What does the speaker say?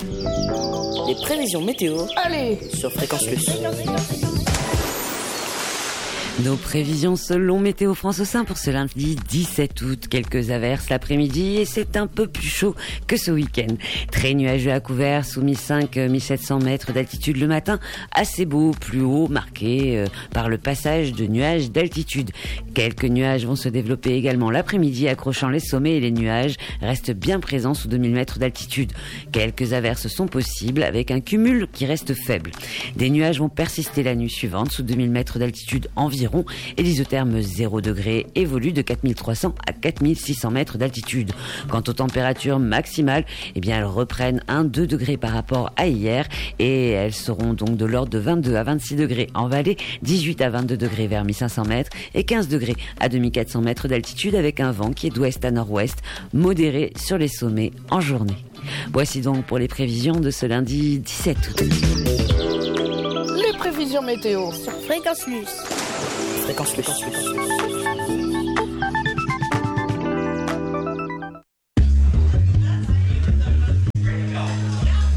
Les prévisions météo. Allez, sur Fréquence Plus. Nos prévisions selon Météo France au sein pour ce lundi 17 août. Quelques averses l'après-midi et c'est un peu plus chaud que ce week-end. Très nuageux à couvert, sous 1500-1700 mètres d'altitude le matin. Assez beau, plus haut, marqué par le passage de nuages d'altitude. Quelques nuages vont se développer également l'après-midi, accrochant les sommets et les nuages restent bien présents sous 2000 mètres d'altitude. Quelques averses sont possibles avec un cumul qui reste faible. Des nuages vont persister la nuit suivante sous 2000 mètres d'altitude environ. Et l'isotherme 0 degré évolue de 4300 à 4600 mètres d'altitude. Quant aux températures maximales, elles reprennent 1-2 degrés par rapport à hier et elles seront donc de l'ordre de 22 à 26 degrés en vallée, 18 à 22 degrés vers 1500 mètres et 15 degrés à 2400 mètres d'altitude avec un vent qui est d'ouest à nord-ouest, modéré sur les sommets en journée. Voici donc pour les prévisions de ce lundi 17 août. les prévisions météo sur Fréquence Plus. Fréquence Plus.